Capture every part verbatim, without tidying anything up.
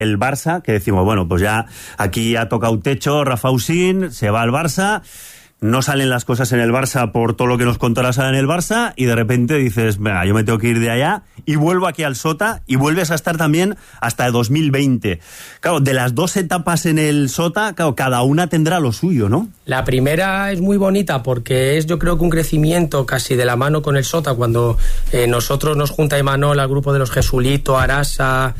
el Barça, que decimos, bueno, pues ya aquí ha tocado techo, Rafa Usín, se va al Barça, no salen las cosas en el Barça por todo lo que nos contó la sala en el Barça, y de repente dices, venga, yo me tengo que ir de allá, y vuelvo aquí al Sota, y vuelves a estar también hasta el dos mil veinte. Claro, de las dos etapas en el Sota, claro, cada una tendrá lo suyo, ¿no? La primera es muy bonita porque es, yo creo que un crecimiento casi de la mano con el Sota, cuando eh, nosotros nos junta Imanol al grupo de los Jesulito, Arasa,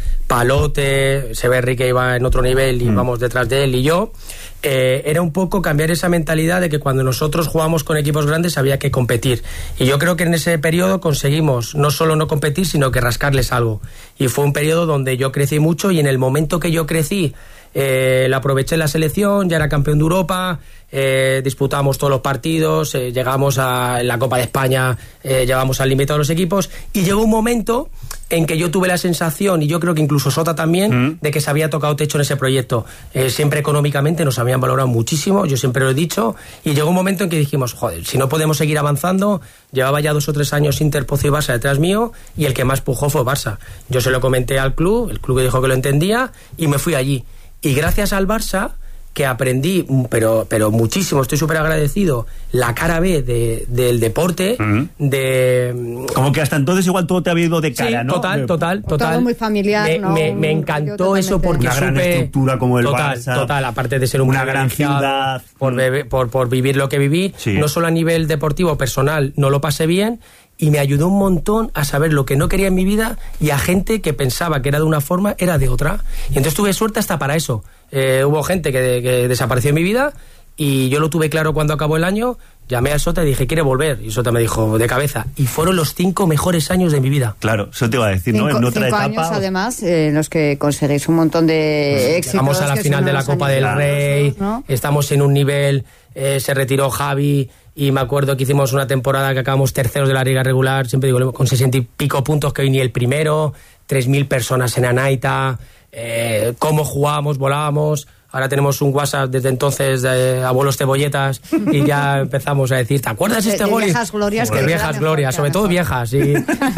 Palote, Severri, que iba en otro nivel y mm. vamos detrás de él, y yo. Eh, era un poco cambiar esa mentalidad de que cuando nosotros jugamos con equipos grandes había que competir, y yo creo que en ese periodo conseguimos no solo no competir, sino que rascarles algo, y fue un periodo donde yo crecí mucho, y en el momento que yo crecí eh, la aproveché en la selección, ya era campeón de Europa, eh, disputamos todos los partidos, eh, llegamos a la Copa de España, eh, llevamos al límite de los equipos, y llegó un momento en que yo tuve la sensación, y yo creo que incluso Sota también, mm. de que se había tocado techo en ese proyecto. Eh, siempre económicamente nos habían valorado muchísimo, yo siempre lo he dicho, y llegó un momento en que dijimos, joder, si no podemos seguir avanzando, llevaba ya dos o tres años Inter, Pozo y Barça detrás mío, y el que más pujó fue Barça. Yo se lo comenté al club, el club dijo que lo entendía, y me fui allí. Y gracias al Barça, que aprendí, pero, pero muchísimo, estoy súper agradecido, la cara B de, del deporte, uh-huh. de... Como que hasta entonces igual todo te había ido de cara, sí, ¿no? total, total, total. Todo muy familiar, me, ¿no? me, me encantó eso porque una supe... gran estructura como el total, Barça. Total, aparte de ser un una gran ciudad. Por, bebe, por, por vivir lo que viví, sí. no solo a nivel deportivo, personal, no lo pasé bien, y me ayudó un montón a saber lo que no quería en mi vida, y a gente que pensaba que era de una forma, era de otra. Y entonces tuve suerte hasta para eso. Eh, hubo gente que, que desapareció en mi vida, y yo lo tuve claro cuando acabó el año. Llamé al Sota y dije, ¿quiere volver? Y Sota me dijo, de cabeza. Y fueron los cinco mejores años de mi vida. Claro, eso te iba a decir, ¿no? Cinco, en otra cinco etapa. años, además, eh, en los que conseguís un montón de éxitos. Vamos a la final de la Copa del Rey, ¿no? Estamos en un nivel, eh, se retiró Javi, y me acuerdo que hicimos una temporada que acabamos terceros de la liga regular, siempre digo, con sesenta y pico puntos, que hoy ni el primero, tres mil personas en Anaita, eh, cómo jugábamos, volábamos. Ahora tenemos un WhatsApp desde entonces de abuelos cebolletas, y ya empezamos a decir, ¿te acuerdas de este gol? De viejas glorias. De viejas glorias, sobre todo viejas. Y,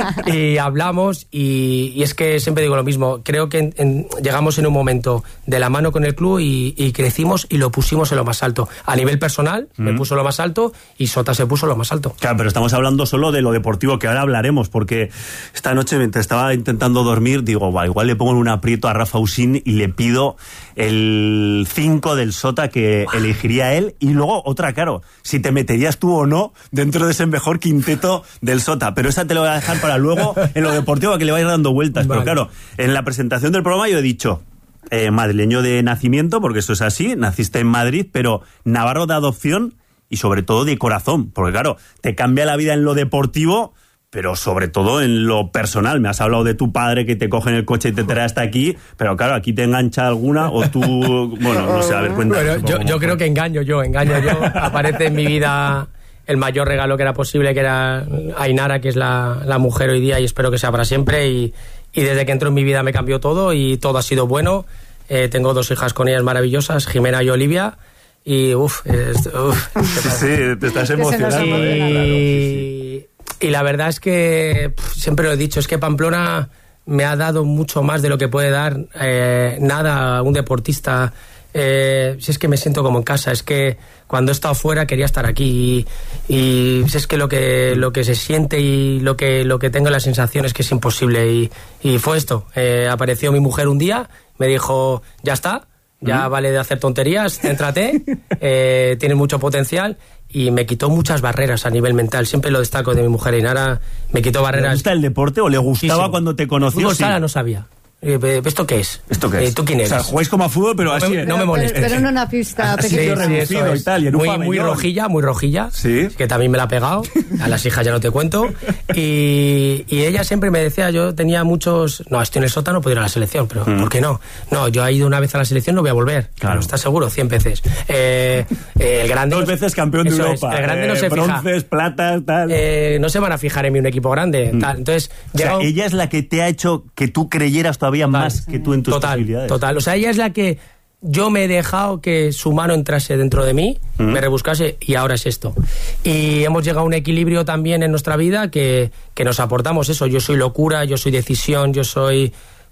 y hablamos, y, y es que siempre digo lo mismo. Creo que en, en, llegamos en un momento de la mano con el club, y, y crecimos y lo pusimos en lo más alto. A nivel personal, mm. me puso lo más alto, y Sota se puso lo más alto. Claro, pero estamos hablando solo de lo deportivo, que ahora hablaremos, porque esta noche, mientras estaba intentando dormir, digo, va, igual le pongo en un aprieto a Rafa Usín y le pido el cinco del Sota que elegiría él, y luego otra, claro, si te meterías tú o no dentro de ese mejor quinteto del Sota, pero esa te lo voy a dejar para luego en lo deportivo, que le vais dando vueltas. Vale. Pero claro, en la presentación del programa yo he dicho eh, madrileño de nacimiento, porque eso es así, naciste en Madrid, pero navarro de adopción, y sobre todo de corazón, porque claro, te cambia la vida en lo deportivo, pero sobre todo en lo personal. Me has hablado de tu padre que te coge en el coche y te trae hasta aquí, pero claro, aquí te engancha alguna, o tú, bueno, no sé, a ver, cuéntame. Bueno, yo, yo creo que engaño yo, engaño yo. Aparece en mi vida el mayor regalo que era posible, que era Ainara, que es la, la mujer hoy día, y espero que sea para siempre, y, y desde que entró en mi vida me cambió todo, y todo ha sido bueno. Eh, tengo dos hijas con ellas maravillosas, Jimena y Olivia, y uff, uf, sí, te estás emocionando. Y, ¿eh? Claro, sí, sí. Y la verdad es que pff, siempre lo he dicho, es que Pamplona me ha dado mucho más de lo que puede dar eh, nada a un deportista. Eh, si es que me siento como en casa, es que cuando he estado fuera quería estar aquí, y, y si es que lo que lo que se siente y lo que lo que tengo la sensación es que es imposible, y, y fue esto. Eh, apareció mi mujer un día, me dijo, ya está, ya vale de hacer tonterías, céntrate, eh, tienes mucho potencial, y me quitó muchas barreras a nivel mental. Siempre lo destaco de mi mujer Ainara, me quitó barreras. ¿Le gusta el deporte o le gustaba muchísimo cuando te conoció? Fútbol sí. sala no sabía. ¿Esto qué es? ¿Esto qué es? Eh, ¿Tú quién eres? O sea, jugáis como a fútbol, pero no así... Me, no me molestes. Pero, pero en una pista sí, pequeña. sí, reducido eso y es. tal, y en muy, un muy rojilla, muy rojilla. Sí. Que también me la ha pegado. A las hijas ya no te cuento. Y, y ella siempre me decía, yo tenía muchos... No, estoy en el sótano, puedo ir a la selección, pero mm. ¿por qué no? No, yo he ido una vez a la selección, no voy a volver. Claro. ¿Estás seguro? Cien veces. Eh, eh, el grande... Dos veces campeón de Europa. Es, el grande eh, no se bronces, fija. platas, tal... Eh, no se van a fijar en mí un equipo grande. Mm. Tal. Entonces... O sea, llega... ella es la que te ha hecho que tú creyeras todavía total. Más que tú en tus total, posibilidades. Total, o sea, ella es la que yo me he dejado que su mano entrase dentro de mí, mm. me rebuscase, y ahora es esto. Y hemos llegado a un equilibrio también en nuestra vida que, que nos aportamos eso. Yo soy locura, yo soy decisión, yo soy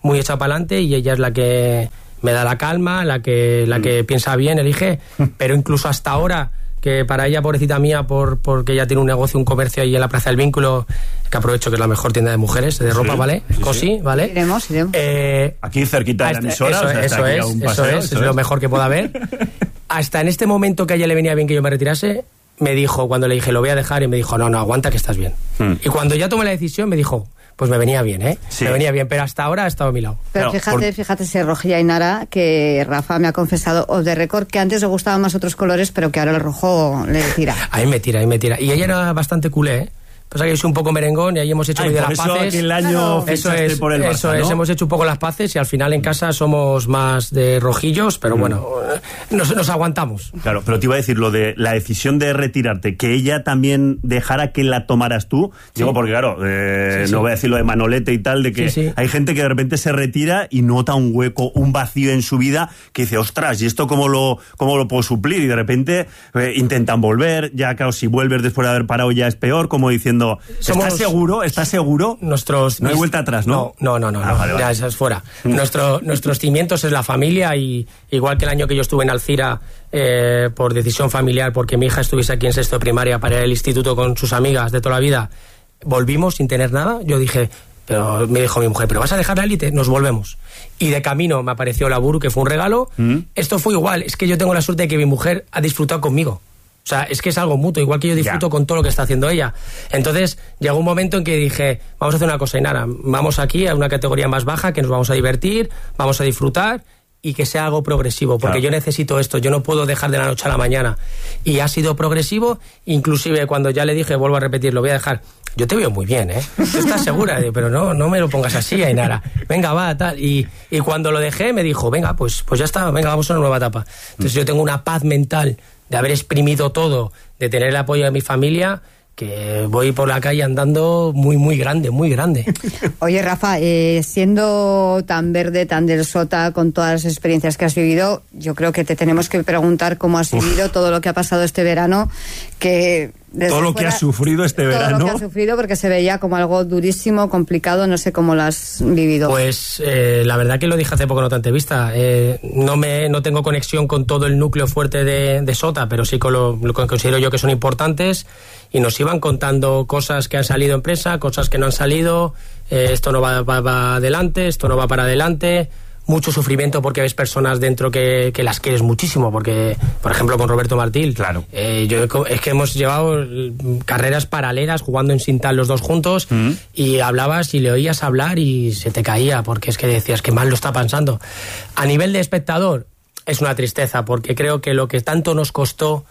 muy hecha para adelante y ella es la que me da la calma, la que, la que piensa bien, elige, pero incluso hasta ahora, que para ella, pobrecita mía, por porque ella tiene un negocio, un comercio ahí en la Plaza del Vínculo, que aprovecho que es la mejor tienda de mujeres, de ropa, sí, ¿vale? Sí, Cosi, sí. ¿vale? Iremos, iremos. Eh, aquí cerquita de la emisora. Eso, o sea, eso es, paseo, eso es, eso es lo mejor que pueda haber. Hasta en este momento que a ella le venía bien que yo me retirase, me dijo, cuando le dije, lo voy a dejar, y me dijo, no, no, aguanta que estás bien. Hmm. Y cuando ya tomé la decisión, me dijo, pues me venía bien, ¿eh? Sí. Me venía bien, pero hasta ahora ha estado a mi lado. Pero claro, fíjate, por... fíjate, se Rojilla y Nara, que Rafa me ha confesado off the record que antes le gustaban más otros colores, pero que ahora el rojo le tira. Ahí me tira, ahí me tira. Y ella era bastante culé, ¿eh? Pues aquí yo soy un poco merengón y ahí hemos hecho Ay, de las eso paces. El año eso es, por el Barça, eso es, ¿no? hemos hecho un poco las paces y al final en casa somos más de rojillos, pero mm. bueno, nos, nos aguantamos. Claro, pero te iba a decir lo de la decisión de retirarte, que ella también dejara que la tomaras tú. Sí. Digo, porque claro, eh, sí, sí. no voy a decir lo de Manolete y tal, de que sí, sí. hay gente que de repente se retira y nota un hueco, un vacío en su vida, que dice, ostras, ¿y esto cómo lo, cómo lo puedo suplir? Y de repente eh, intentan volver, ya claro, si vuelves después de haber parado ya es peor, como diciendo, somos ¿estás seguro? ¿Estás seguro? Nuestros, no hay vuelta atrás, ¿no? No, no, no, no, ah, no vale, vale. Ya eso es fuera. Mm. Nuestro, nuestros cimientos es la familia y igual que el año que yo estuve en Alcira eh, por decisión familiar, porque mi hija estuviese aquí en sexto de primaria para ir al instituto con sus amigas de toda la vida, volvimos sin tener nada, yo dije, pero me dijo mi mujer, ¿pero vas a dejar la élite? Nos volvemos. Y de camino me apareció la Buru, que fue un regalo. Mm. Esto fue igual, es que yo tengo la suerte de que mi mujer ha disfrutado conmigo. O sea, es que es algo mutuo, igual que yo disfruto yeah. con todo lo que está haciendo ella. Entonces, llegó un momento en que dije, vamos a hacer una cosa, Ainara, vamos aquí a una categoría más baja, que nos vamos a divertir, vamos a disfrutar y que sea algo progresivo, porque claro. yo necesito esto, yo no puedo dejar de la noche a la mañana. Y ha sido progresivo, inclusive cuando ya le dije, vuelvo a repetir, lo voy a dejar, yo te veo muy bien, ¿eh? ¿Tú estás segura? Pero no, no me lo pongas así, Ainara. Venga, va, tal. Y, y cuando lo dejé, me dijo, venga, pues, pues ya está, venga, vamos a una nueva etapa. Entonces mm. yo tengo una paz mental de haber exprimido todo, de tener el apoyo de mi familia, que voy por la calle andando muy, muy grande, muy grande. Oye, Rafa, eh, siendo tan verde, tan del Sota, con todas las experiencias que has vivido, yo creo que te tenemos que preguntar cómo has Uf. vivido todo lo que ha pasado este verano, que... Todo lo fuera, que has sufrido este todo verano. Todo lo que has sufrido, porque se veía como algo durísimo, complicado, no sé cómo lo has vivido. Pues eh, la verdad que lo dije hace poco en otra entrevista, eh, no me no tengo conexión con todo el núcleo fuerte de, de Sota, pero sí con lo, lo que considero yo que son importantes, y nos iban contando cosas que han salido en prensa, cosas que no han salido, eh, esto no va, va, va adelante, esto no va para adelante. Mucho sufrimiento porque ves personas dentro que, que las quieres muchísimo, porque por ejemplo con Roberto Martí, claro. eh, yo es que hemos llevado carreras paralelas jugando en Sintal los dos juntos, mm. y hablabas y le oías hablar y se te caía, porque es que decías que mal lo está pensando. A nivel de espectador es una tristeza, porque creo que lo que tanto nos costó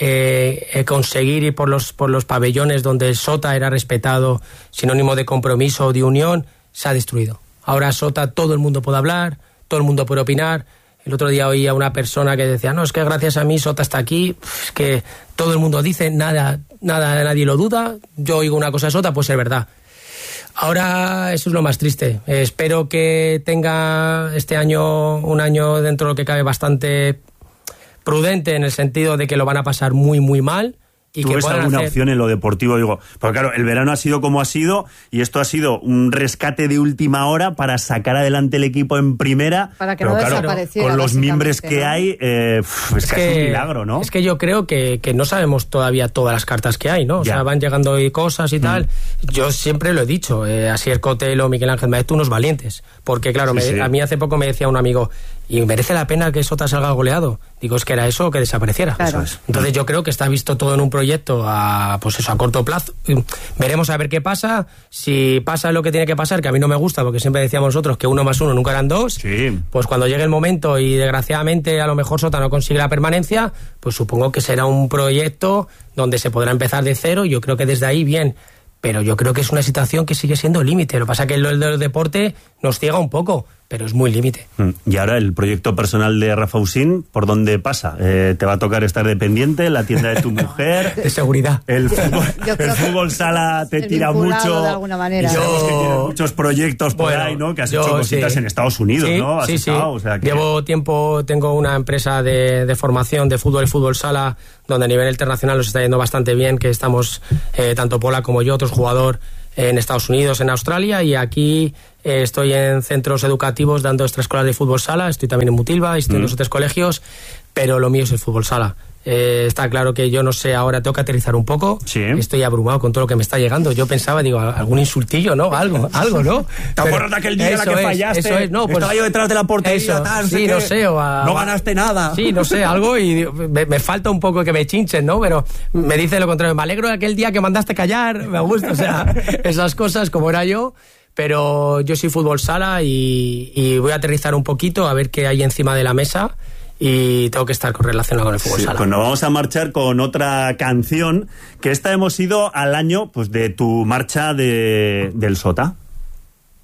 eh, eh, conseguir ir por los, por los pabellones donde el Sota era respetado, sinónimo de compromiso, de unión, se ha destruido. Ahora Sota todo el mundo puede hablar, todo el mundo puede opinar. El otro día oía a una persona que decía, no, es que gracias a mí Sota está aquí, es que todo el mundo dice, nada, nada, nadie lo duda, yo oigo una cosa de Sota, pues es verdad. Ahora eso es lo más triste. Eh, espero que tenga este año un año dentro de lo que cabe bastante prudente, en el sentido de que lo van a pasar muy, muy mal. ¿Tú ves alguna hacer... opción en lo deportivo? Digo, porque claro, el verano ha sido como ha sido y esto ha sido un rescate de última hora para sacar adelante el equipo en primera. Para que pero no claro, desapareciera. Con los miembros que ¿no? hay, eh, es, es casi un milagro, ¿no? Es que yo creo que, que no sabemos todavía todas las cartas que hay, ¿no? O ya. sea, van llegando cosas y mm. tal. Yo siempre lo he dicho, eh, Asier Cotelo, Miguel Ángel Maeztu, unos valientes. Porque claro, sí, me, sí. a mí hace poco me decía un amigo, ¿y merece la pena que Sota salga goleado? Digo, es que era eso o que desapareciera. Claro. Eso es. Entonces yo creo que está visto todo en un proyecto a, pues eso, a corto plazo. Veremos a ver qué pasa. Si pasa lo que tiene que pasar, que a mí no me gusta, porque siempre decíamos nosotros que uno más uno nunca eran dos, sí. pues cuando llegue el momento y desgraciadamente a lo mejor Sota no consigue la permanencia, pues supongo que será un proyecto donde se podrá empezar de cero. Yo creo que desde ahí bien. Pero yo creo que es una situación que sigue siendo límite. Lo que pasa es que el del deporte nos ciega un poco, pero es muy límite. Y ahora el proyecto personal de Rafa Usín, ¿por dónde pasa? Eh, ¿Te va a tocar estar dependiente? ¿La tienda de tu mujer? De seguridad. El fútbol, el fútbol sala te tira mucho. De alguna manera. Y sabemos yo... que tienes muchos proyectos por bueno, ahí, ¿no? Que has yo, hecho cositas sí. en Estados Unidos, sí, ¿no? Has sí, estado, sí. O sea que... Llevo tiempo, tengo una empresa de, de formación de fútbol y fútbol sala, donde a nivel internacional nos está yendo bastante bien, que estamos, eh, tanto Pola como yo, otro jugador, en Estados Unidos, en Australia, y aquí eh, estoy en centros educativos dando extraescolar de fútbol sala. Estoy también en Mutilva, estoy mm. en dos o tres colegios, pero lo mío es el fútbol sala. Eh, está claro que yo no sé, ahora tengo que aterrizar un poco. Sí. Estoy abrumado con todo lo que me está llegando. Yo pensaba, digo, algún insultillo, ¿no? Algo, algo, ¿no? ¿Te acuerdas de aquel día en la que es, fallaste? Eso es, no, pues, estaba yo detrás de la portería, eso, tal, sí, no no sé, sé, o a, no ganaste nada. Sí, no sé, algo, y digo, me, me falta un poco que me chinchen, ¿no? Pero me dice lo contrario, me alegro de aquel día que mandaste callar, me gusta, o sea, esas cosas como era yo. Pero yo soy fútbol sala y, y voy a aterrizar un poquito a ver qué hay encima de la mesa. Y tengo que estar relacionado con el fútbol sí, sala. Pues nos vamos a marchar con otra canción, que esta hemos ido al año pues de tu marcha de, del Sota.